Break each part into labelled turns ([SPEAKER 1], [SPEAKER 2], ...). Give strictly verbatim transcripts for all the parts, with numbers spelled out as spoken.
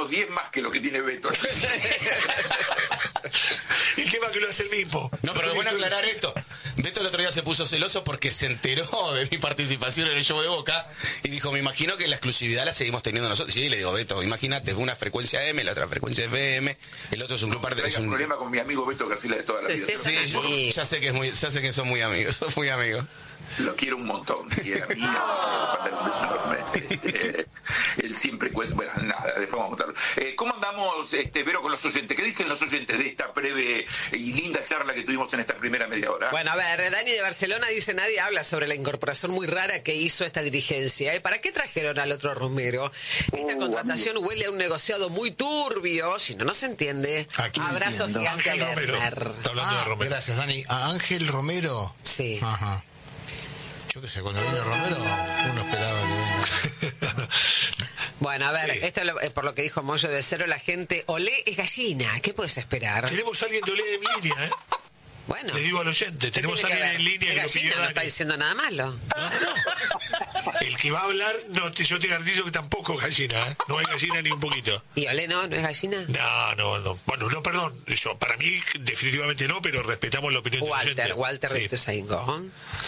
[SPEAKER 1] otros diez más que lo que tiene Beto.
[SPEAKER 2] El tema que lo hace el mismo.
[SPEAKER 3] No, pero es bueno aclarar esto. Beto el otro día se puso celoso porque se enteró de mi participación en el show de Boca y dijo, me imagino que la exclusividad la seguimos teniendo nosotros. Sí, le digo, Beto, imagínate, una frecuencia M, la otra frecuencia F M, el otro es un grupo...
[SPEAKER 1] No,
[SPEAKER 3] es un
[SPEAKER 1] problema con mi amigo Beto Casilla de toda la vida.
[SPEAKER 3] Sí, sí, ya sé que es muy, ya sé que son muy amigos, son muy amigos.
[SPEAKER 1] Lo quiero un montón, y a mí no, un beso enorme. Este, él siempre cuenta, bueno, nada, después vamos a contarlo. Eh, ¿Cómo andamos, este, Vero, con los oyentes? ¿Qué dicen los oyentes de esta breve y linda charla que tuvimos en esta primera media hora?
[SPEAKER 4] Bueno, a ver, Dani de Barcelona dice, nadie habla sobre la incorporación muy rara que hizo esta dirigencia. ¿eh? ¿Para qué trajeron al otro Romero? Esta
[SPEAKER 1] uh,
[SPEAKER 4] contratación
[SPEAKER 1] amigo.
[SPEAKER 4] huele a un negociado muy turbio, si no, no se entiende. Abrazo gigante a Lerner.
[SPEAKER 2] Está hablando
[SPEAKER 5] Ah,
[SPEAKER 2] de Romero.
[SPEAKER 5] Gracias, Dani. ¿A Ángel Romero?
[SPEAKER 4] Sí.
[SPEAKER 5] Ajá. Yo qué sé, cuando viene Romero, uno esperaba que venga.
[SPEAKER 4] Bueno, a ver,
[SPEAKER 2] Sí.
[SPEAKER 4] esto es lo- es por lo que dijo Moyo de Cero, la gente, Olé es gallina, ¿qué puedes esperar?
[SPEAKER 2] Tenemos a alguien de Olé en línea, ¿eh?
[SPEAKER 4] Bueno.
[SPEAKER 2] Le digo al oyente,
[SPEAKER 4] ¿qué
[SPEAKER 2] tenemos a
[SPEAKER 4] tiene que
[SPEAKER 2] alguien
[SPEAKER 4] ver?
[SPEAKER 2] en línea
[SPEAKER 4] Es
[SPEAKER 2] que lo
[SPEAKER 4] gallina,
[SPEAKER 2] pidió
[SPEAKER 4] no
[SPEAKER 2] Dani.
[SPEAKER 4] está diciendo nada malo.
[SPEAKER 2] No, no. El que va a hablar, no, te- yo te garantizo que tampoco es gallina, ¿eh? No hay gallina ni un poquito.
[SPEAKER 4] ¿Y Olé no? ¿No es gallina?
[SPEAKER 2] No, no, no. Bueno, no, perdón. Yo, para mí, definitivamente no, pero respetamos la opinión del
[SPEAKER 4] Walter,
[SPEAKER 2] oyente.
[SPEAKER 4] Walter
[SPEAKER 2] Sí.
[SPEAKER 4] Rittusaingo.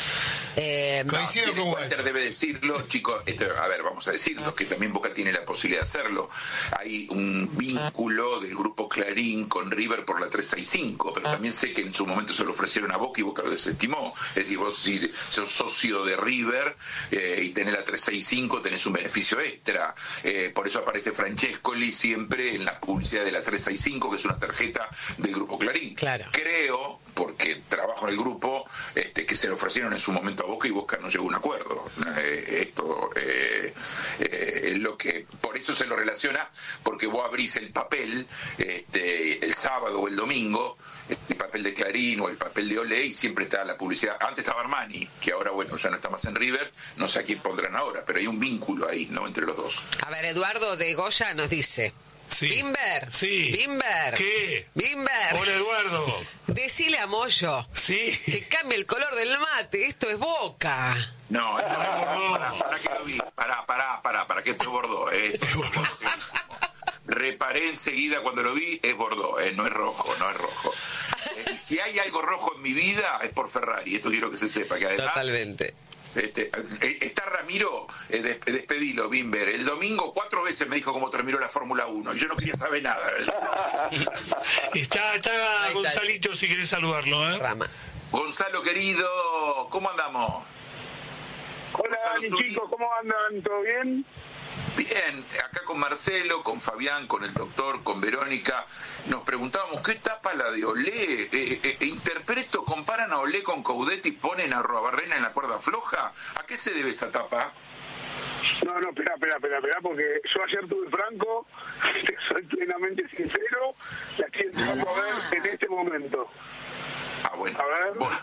[SPEAKER 4] Eh,
[SPEAKER 5] Coincido
[SPEAKER 1] No,
[SPEAKER 5] con
[SPEAKER 1] Walter
[SPEAKER 5] Walter.
[SPEAKER 1] debe decirlo, chicos, esto, a ver, vamos a decirlo, que también Boca tiene la posibilidad de hacerlo. Hay un vínculo del grupo Clarín con River por la trescientos sesenta y cinco, pero también sé que en su momento se lo ofrecieron a Boca y Boca lo desestimó. Es decir, vos si sos socio de River eh, y tenés la trescientos sesenta y cinco, tenés un beneficio extra. Eh, por eso aparece Francescoli siempre en la publicidad de la trescientos sesenta y cinco, que es una tarjeta del grupo Clarín.
[SPEAKER 4] Claro.
[SPEAKER 1] Creo, porque trabajo en el grupo, este, que se lo ofrecieron en su momento a Boca y Boca no llegó a un acuerdo. Eh, esto eh, eh, es lo que, por eso se lo relaciona, porque vos abrís el papel este, el sábado o el domingo, el papel de Clarín o el papel de Olé, y siempre está la publicidad. Antes estaba Armani, que ahora, bueno, ya no está más en River, no sé a quién pondrán ahora, pero hay un vínculo ahí, ¿no?, entre los dos.
[SPEAKER 4] A ver, Eduardo de Goya nos dice...
[SPEAKER 2] Sí.
[SPEAKER 4] Bimber,
[SPEAKER 2] Sí.
[SPEAKER 4] Bimber,
[SPEAKER 2] ¿Qué?
[SPEAKER 4] Bimber,
[SPEAKER 2] Hola, Eduardo.
[SPEAKER 4] decile a Moyo
[SPEAKER 2] Sí.
[SPEAKER 4] que cambie el color del mate, esto es Boca.
[SPEAKER 1] No, esto es Bordeaux. Pará, pará que lo vi. Pará, pará, pará, pará, que esto es Bordeaux. Eh. Reparé enseguida cuando lo vi, es Bordeaux, eh, no es rojo, no es rojo. Eh, si hay algo rojo en mi vida, es por Ferrari, esto quiero que se sepa, que además...
[SPEAKER 4] Totalmente.
[SPEAKER 1] Este, eh, está Ramiro, eh, des- despedilo, Bimber. El domingo cuatro veces me dijo cómo terminó la Fórmula uno. Yo no quería saber nada.
[SPEAKER 2] Está, está
[SPEAKER 4] Ahí está.
[SPEAKER 2] Gonzalito, si querés saludarlo, ¿eh?
[SPEAKER 4] Rama.
[SPEAKER 1] Gonzalo, querido, ¿cómo andamos?
[SPEAKER 6] Hola,
[SPEAKER 1] Gonzalo
[SPEAKER 6] Dani,
[SPEAKER 1] Zuli.
[SPEAKER 6] chicos, ¿cómo andan? ¿Todo bien?
[SPEAKER 1] Bien, acá con Marcelo, con Fabián, con el doctor, con Verónica, nos preguntábamos, ¿qué tapa la de Olé? Eh, eh, eh, interpreto, comparan a Olé con Coudet y ponen a Roabarrena en la cuerda floja. ¿A qué se debe esa tapa?
[SPEAKER 6] No, no, espera, espera, espera, espera, porque yo ayer tuve Franco, te soy plenamente sincero, la estoy empezando a ver en este momento.
[SPEAKER 1] Ah, bueno.
[SPEAKER 6] A ver.
[SPEAKER 1] Bueno.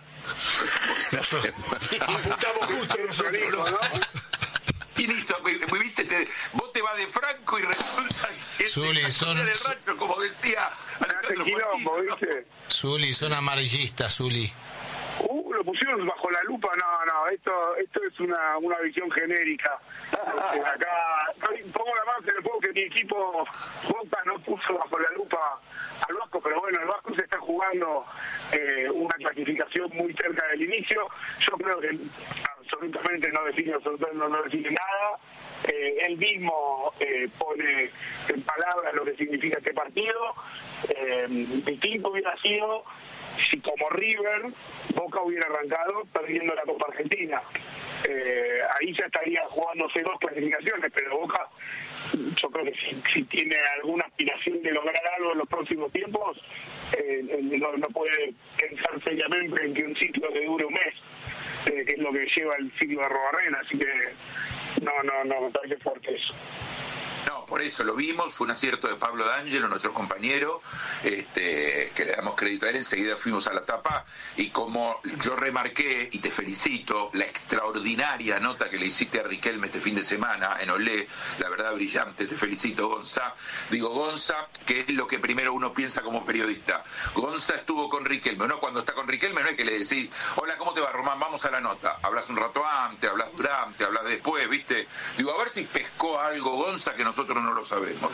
[SPEAKER 2] Apuntamos justo nosotros, ¿no?
[SPEAKER 1] Y listo, viste, te- vos te vas de Franco y resulta que
[SPEAKER 5] Zuli,
[SPEAKER 1] te
[SPEAKER 5] son-
[SPEAKER 1] el rancho, como decía
[SPEAKER 6] Me hace
[SPEAKER 1] Alejandro
[SPEAKER 6] quilombo,
[SPEAKER 1] Fortino, ¿no?
[SPEAKER 6] ¿viste?
[SPEAKER 5] Zuli, son amarillistas, Zuli.
[SPEAKER 6] Uh, lo pusieron bajo la lupa, no, no, esto esto es una, una visión genérica. Este, acá, pongo la mano en el juego que mi equipo Boca no puso bajo la lupa al Vasco, pero bueno, el Vasco se está jugando eh, una clasificación muy cerca del inicio. Yo creo que absolutamente no define, absolutamente no, no define nada. Eh, él mismo eh, pone en palabras lo que significa este partido. Eh, distinto hubiera sido si como River Boca hubiera arrancado perdiendo la Copa Argentina. Eh, ahí ya estaría jugándose dos clasificaciones, pero Boca yo creo que si, si tiene alguna aspiración de lograr algo en los próximos tiempos, eh, eh, no, no puede pensar seriamente en que un ciclo que dure un mes, eh, que es lo que lleva el ciclo de Robarrena, así que no, no, no, me parece fuerte eso.
[SPEAKER 1] No, por eso lo vimos, fue un acierto de Pablo D'Angelo, nuestro compañero, este, que le damos crédito a él, enseguida fuimos a la tapa, y como yo remarqué, y te felicito, la extraordinaria nota que le hiciste a Riquelme este fin de semana en Olé, la verdad brillante, te felicito, Gonza. Digo, Gonza, que es lo que primero uno piensa como periodista. Gonza estuvo con Riquelme, ¿no? Cuando está con Riquelme no es que le decís, hola, ¿cómo te va, Román? Vamos a la nota. Hablas un rato antes, hablas durante, hablas después, ¿viste? Digo, a ver si pescó algo Gonza que nosotros no lo sabemos.